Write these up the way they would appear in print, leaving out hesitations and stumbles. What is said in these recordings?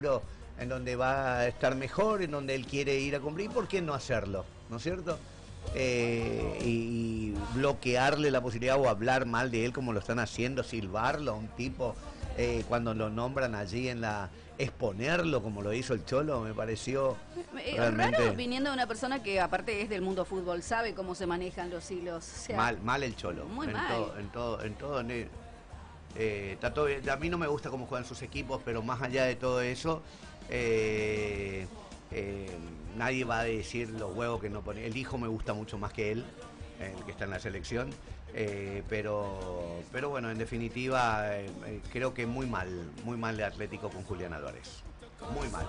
en donde va a estar mejor, en donde él quiere ir a cumplir, ¿por qué no hacerlo? ¿No es cierto? Y bloquearle la posibilidad o hablar mal de él como lo están haciendo, silbarlo a un tipo cuando lo nombran allí en la... exponerlo como lo hizo el Cholo, me pareció realmente... Raro viniendo de una persona que aparte es del mundo fútbol, sabe cómo se manejan los hilos. O sea, mal el Cholo. Muy en mal. todo. Está todo bien. A mí no me gusta cómo juegan sus equipos, pero más allá de todo eso, nadie va a decir los huevos que no pone. El hijo me gusta mucho más que él, el que está en la selección. Pero bueno, en definitiva, creo que muy mal de Atlético con Julián Álvarez. Muy mal.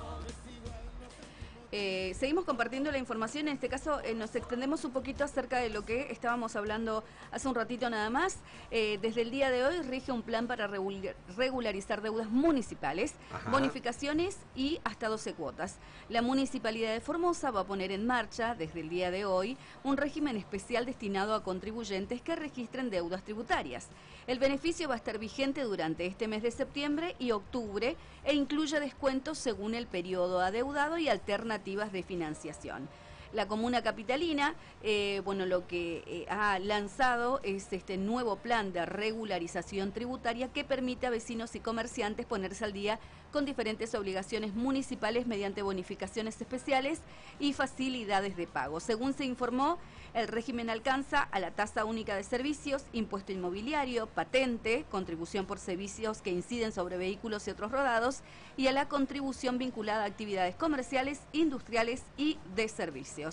Seguimos compartiendo la información, en este caso nos extendemos un poquito acerca de lo que estábamos hablando hace un ratito nada más. Desde el día de hoy rige un plan para regularizar deudas municipales, Ajá. Bonificaciones y hasta 12 cuotas. La Municipalidad de Formosa va a poner en marcha desde el día de hoy un régimen especial destinado a contribuyentes que registren deudas tributarias. El beneficio va a estar vigente durante este mes de septiembre y octubre e incluye descuentos según el periodo adeudado y alternativas de financiación. La comuna capitalina, lo que ha lanzado es este nuevo plan de regularización tributaria que permite a vecinos y comerciantes ponerse al día con diferentes obligaciones municipales mediante bonificaciones especiales y facilidades de pago. Según se informó, el régimen alcanza a la tasa única de servicios, impuesto inmobiliario, patente, contribución por servicios que inciden sobre vehículos y otros rodados, y a la contribución vinculada a actividades comerciales, industriales y de servicios.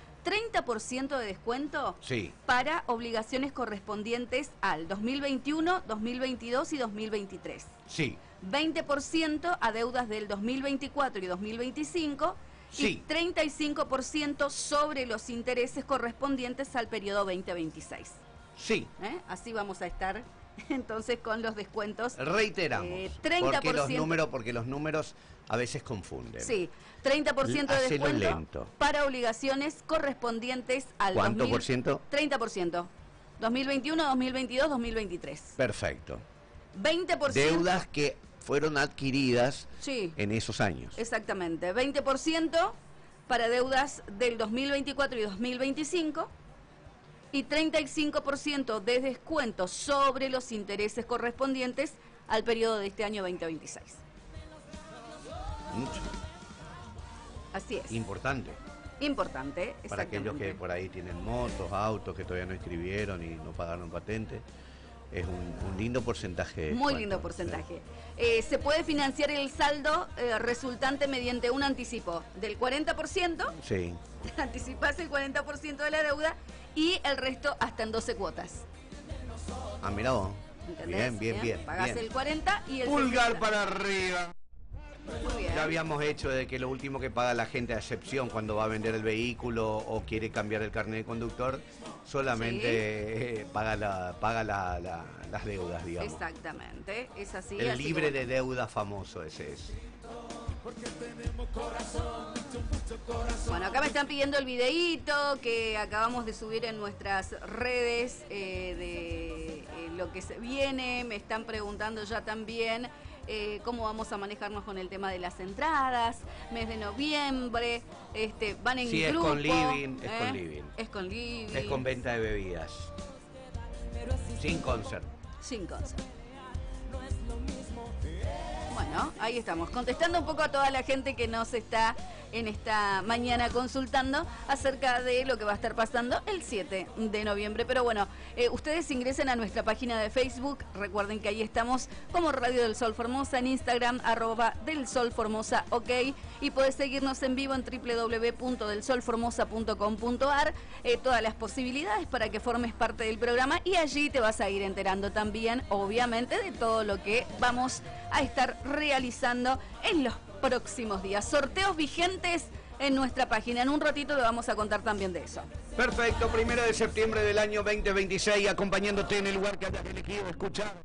30% de descuento para obligaciones correspondientes al 2021, 2022 y 2023. Sí. 20% a deudas del 2024 y 2025 y 35% sobre los intereses correspondientes al periodo 2026. Sí. Así vamos a estar entonces con los descuentos. Reiteramos, 30%, porque los números a veces confunden. Sí, 30% de descuento lento. para obligaciones correspondientes al ¿Cuánto por ciento? 30%. 2021, 2022, 2023. Perfecto. 20%. Deudas que fueron adquiridas en esos años. Exactamente. 20% para deudas del 2024 y 2025. Y 35% de descuento sobre los intereses correspondientes al periodo de este año 2026. Mucho. Así es. Importante. Importante, para aquellos que por ahí tienen motos, autos que todavía no inscribieron y no pagaron patente. Es un lindo porcentaje. Muy lindo porcentaje. Se puede financiar el saldo resultante mediante un anticipo del 40%. Sí. Anticipás el 40% de la deuda y el resto hasta en 12 cuotas. Ah, mirá vos. Bien. Pagás el 40 y el pulgar 60. Para arriba. Muy bien. Ya habíamos hecho de que lo último que paga la gente, a excepción cuando va a vender el vehículo o quiere cambiar el carnet de conductor, solamente paga las deudas, digamos. Exactamente, es así. El libre de deuda famoso ese es. Bueno, acá me están pidiendo el videíto que acabamos de subir en nuestras redes de lo que se viene. Me están preguntando ya también cómo vamos a manejarnos con el tema de las entradas. Mes de noviembre, van en grupo. Es con living, es con living. Es con living. Es con venta de bebidas. Sin concert. Sin concert. Bueno, ahí estamos, contestando un poco a toda la gente que nos está en esta mañana consultando acerca de lo que va a estar pasando el 7 de noviembre. Pero bueno, ustedes ingresen a nuestra página de Facebook, recuerden que ahí estamos como Radio del Sol Formosa, en Instagram, @delsolformosa, ok, y podés seguirnos en vivo en www.delsolformosa.com.ar, todas las posibilidades para que formes parte del programa y allí te vas a ir enterando también, obviamente, de todo lo que vamos a estar realizando en los próximos días. Sorteos vigentes en nuestra página. En un ratito le vamos a contar también de eso. Perfecto, 1 de septiembre del año 2026, acompañándote en el lugar que hayas elegido escuchar.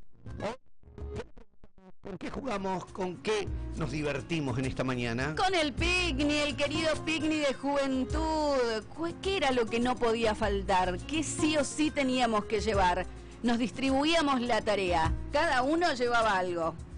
¿Con qué jugamos? ¿Con qué nos divertimos en esta mañana? Con el picnic, el querido picnic de juventud. ¿Qué era lo que no podía faltar? ¿Qué sí o sí teníamos que llevar? Nos distribuíamos la tarea. Cada uno llevaba algo.